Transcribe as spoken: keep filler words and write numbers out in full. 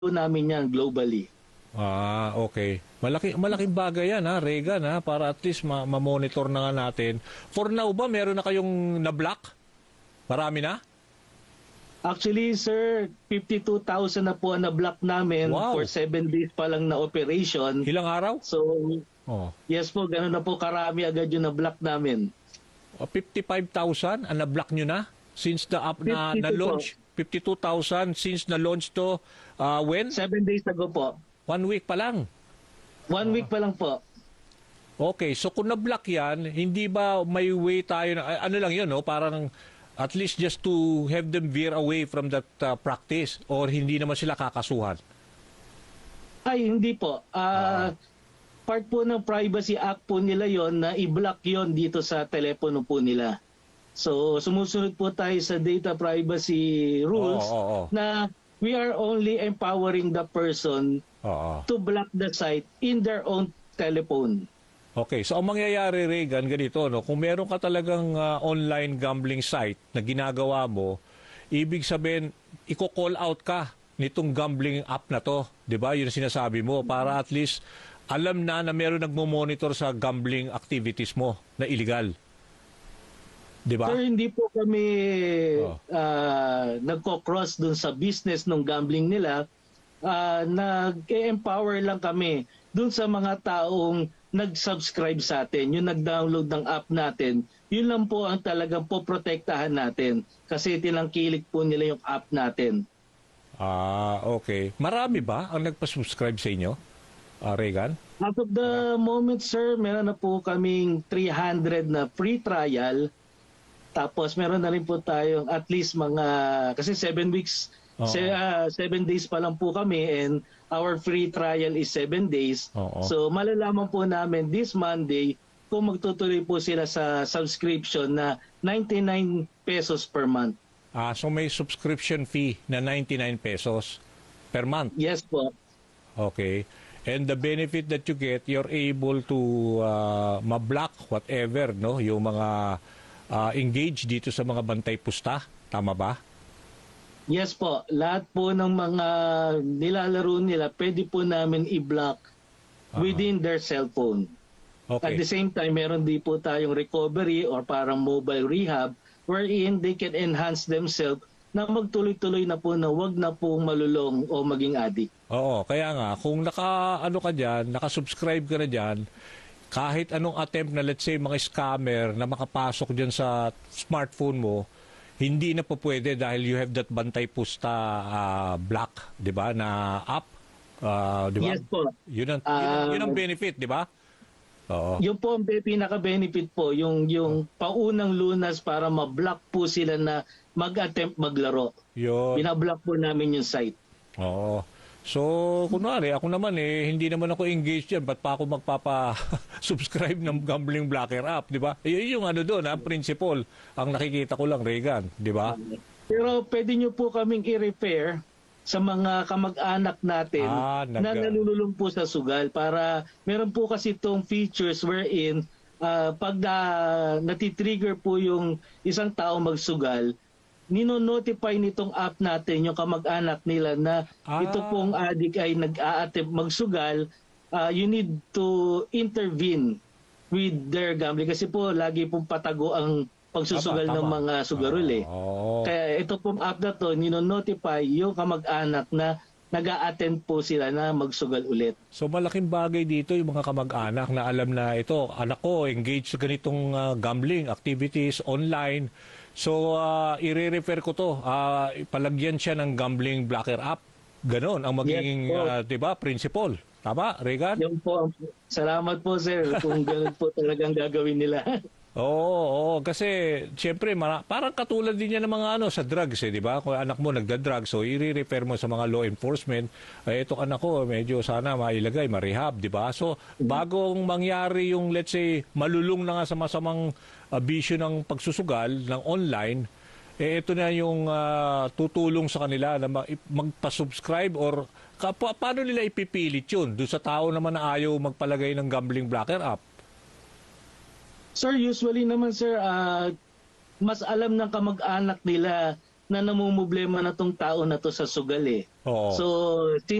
namin yan globally. Ah, okay. Malaki, malaking bagay yan, ha, Regan, ha, para at least ma- ma-monitor na nga natin. For now ba, meron na kayong na-block? Marami na? Actually, sir, fifty-two thousand na po ang na-block namin Wow. for seven days pa lang na operation. Ilang araw? So, Oh. yes po, gano'n na po karami agad yung na-block namin. Oh, fifty-five thousand ang na-block nyo na since the app na, fifty-two na-launch? fifty-two thousand since na-launch to uh, when? Seven days ago po. One week pa lang. One week pa lang po. Okay, so kung na-block yan, hindi ba may way tayo na, ano lang yun, no? Parang at least just to have them veer away from that uh, practice or hindi naman sila kakasuhan? Ay, hindi po. Ah, part po ng Privacy Act po nila yon na i-block yon dito sa telepono po nila. So, sumusunod po tayo sa data privacy rules Oo, oo, oo. na we are only empowering the person Oo. to block the site in their own telephone. Okay, so ang mangyayari, Regan, ganito, no? Kung meron ka talagang uh, online gambling site na ginagawa mo, ibig sabihin, i-call out ka nitong gambling app na to. Di ba? Yun ang sinasabi mo. Para at least alam na na meron nagmo-monitor sa gambling activities mo na illegal. Di ba? Sir, hindi po kami Oh. ah, nagko-cross dun sa business ng gambling nila. Ah, nag-empower lang kami dun sa mga taong nag-subscribe sa atin, yung nag-download ng app natin. Yun lang po ang talagang poprotektahan natin kasi tinangkilik po nila yung app natin. Ah, okay. Marami ba ang nagpa-subscribe sa inyo, uh, Regan? Out of the moment, sir, meron na po kaming three hundred na free trial. Tapos meron na rin po tayong at least mga, kasi seven weeks, Oo. se- ah, seven days pa lang po kami and our free trial is seven days. Oo. So malalaman po namin this Monday kung magtutuloy po sila sa subscription na ninety-nine pesos per month. Ah, so may subscription fee na ninety-nine pesos per month. Yes po. Okay. And the benefit that you get, you're able to uh, ma-block whatever, no? Yung mga uh, engage dito sa mga bantay pusta. Tama ba? Yes po. Lahat po ng mga nilalaro nila, pwede po namin i-block within their cellphone. At the Okay. same time, meron din po tayong recovery or parang mobile rehab wherein they can enhance themselves na magtuloy-tuloy na po na wag na pong malulong o maging addict. Oo, kaya nga, kung naka, ano ka dyan, naka-subscribe ka na dyan, kahit anong attempt na, let's say, mga scammer na makapasok dyan sa smartphone mo, hindi na po pwede dahil you have that bantay pusta uh, black, di ba, na app. Uh, di ba? Yes po. Yun ang, yun, ang, Ah, yun ang benefit, di ba? Oo. Yung po ang pinaka-benefit po, yung, yung paunang lunas para ma-block po sila na mag-attempt maglaro. Yun. Binablock po namin yung site. Oo. So, kunwari, ako naman eh, hindi naman ako engaged yan. Ba't pa ako magpapa-subscribe ng gambling blocker app, di ba? Yun yung ano doon, ang principle. Ang nakikita ko lang, Regan, di ba? Pero pwede nyo po kaming i-repair sa mga kamag-anak natin Ah, nag- na nalululong po sa sugal para meron po kasi itong features wherein ah, pag na, natitrigger po yung isang tao magsugal, nino-notify nitong app natin yung kamag-anak nila na Ah. ito pong adik ay nag-a-attempt magsugal, ah, you need to intervene with their gambling kasi po lagi pong patago ang pagsusugal Tama, ng tama. mga sugarol eh. Oo. Kaya ito pong app na to, nino-notify yung kamag-anak na nag-a-attend po sila na magsugal ulit. So malaking bagay dito yung mga kamag-anak na alam na ito, anak ko engaged sa ganitong ah, gambling activities online. So uh, i-refer ko to, ah, palagyan siya ng gambling blocker app. Ganon ang magiging Yes, po. ah, 'di ba, principle. Tama, Regan? Yung po, ang- salamat po sir kung ganun po talagang gagawin nila. Oo, oo, kasi siyempre mara- parang katulad din yan ng mga ano sa drugs eh, di ba? Kung anak mo nagda-drugs, so i-refer mo sa mga law enforcement, eh itong anak ko medyo sana mailagay, ma-rehab, di ba? So bagong mangyari yung let's say malulung na nga sa masamang uh, bisyo ng pagsusugal ng online, eh ito na yung ah, tutulong sa kanila na ma- magpa-subscribe or ka- pa- paano nila ipipilit yun doon sa tao naman na ayaw magpalagay ng gambling blocker app? Sir, usually naman sir, ah, mas alam ng kamag-anak nila na namumblema na tong tao na to sa sugal eh. Oo. So